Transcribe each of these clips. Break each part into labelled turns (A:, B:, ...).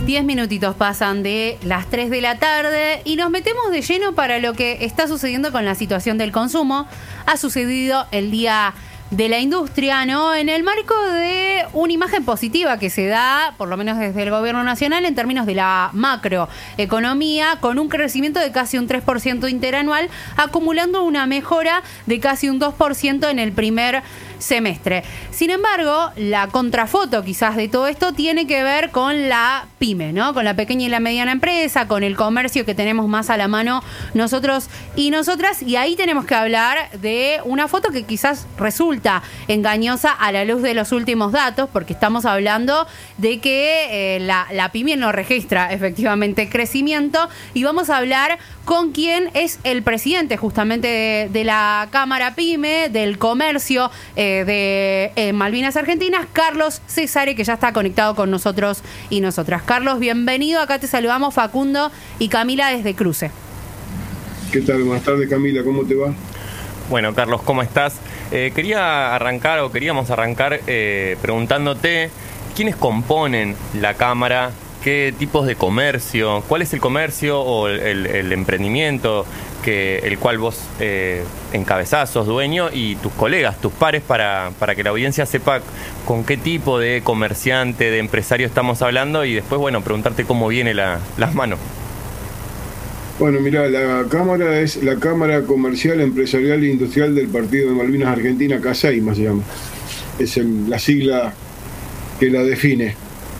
A: 10 minutitos pasan de las 3 de la tarde y nos metemos de lleno para lo que está sucediendo con la situación del consumo. Ha sucedido el Día de la Industria, ¿no? En el marco de una imagen positiva que se da, por lo menos desde el gobierno nacional, en términos de la macroeconomía, con un crecimiento de casi un 3% interanual, acumulando una mejora de casi un 2% en el primer semestre. Sin embargo, la contrafoto quizás de todo esto tiene que ver con la pyme, ¿no? Con la pequeña y la mediana empresa, con el comercio que tenemos más a la mano nosotros y nosotras, y ahí tenemos que hablar de una foto que quizás resulta engañosa a la luz de los últimos datos, porque estamos hablando de que la pyme no registra efectivamente crecimiento, y vamos a hablar con quien es el presidente justamente de la Cámara Pyme, del comercio de Malvinas Argentinas, Carlos Cesare, que ya está conectado con nosotros y nosotras. Carlos, bienvenido. Acá te saludamos Facundo y Camila desde Cruce.
B: ¿Qué tal? Buenas tardes, Camila. ¿Cómo te va?
C: Bueno, Carlos, ¿cómo estás? Queríamos arrancar preguntándote quiénes componen la Cámara, qué tipos de comercio, cuál es el comercio o el emprendimiento el cual vos encabezás, sos dueño, y tus colegas, tus pares, para que la audiencia sepa con qué tipo de comerciante, de empresario estamos hablando, y después, bueno, preguntarte cómo viene las manos.
B: Bueno, mirá, la Cámara es la Cámara Comercial, Empresarial e Industrial del Partido de Malvinas Argentina, CASEIMA se llama. Es la sigla que la define.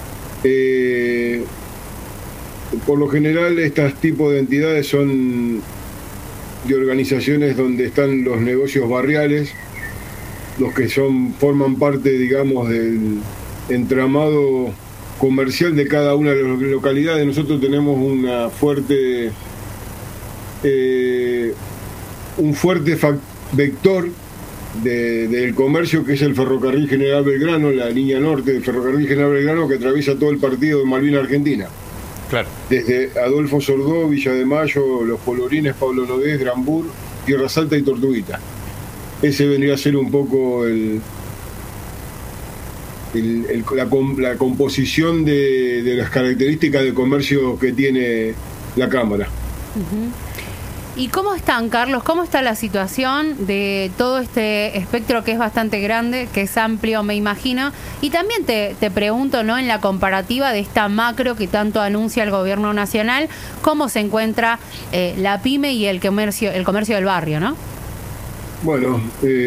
B: Por lo general, estos tipos de entidades son de organizaciones donde están los negocios barriales, los que forman parte, digamos, del entramado comercial de cada una de las localidades. Nosotros tenemos un fuerte vector del comercio, que es el Ferrocarril General Belgrano, la línea norte del Ferrocarril General Belgrano, que atraviesa todo el partido de Malvinas Argentina.
C: Claro. Desde
B: Adolfo Sordó, Villa de Mayo, Los Polvorines, Pablo Nogués, Drambur, Tierra Alta y Tortuguita. Ese vendría a ser un poco la composición de las características de comercio que tiene la Cámara.
A: Uh-huh. ¿Y cómo están, Carlos? ¿Cómo está la situación de todo este espectro que es bastante grande, que es amplio, me imagino? Y también te pregunto, ¿no?, en la comparativa de esta macro que tanto anuncia el gobierno nacional, ¿cómo se encuentra la pyme y el comercio del barrio, no?
B: Bueno,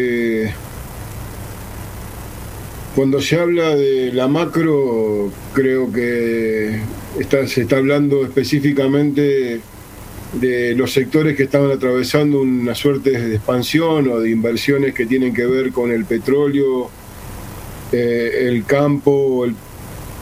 B: cuando se habla de la macro, creo que se está hablando específicamente de los sectores que estaban atravesando una suerte de expansión o de inversiones que tienen que ver con el petróleo, el campo,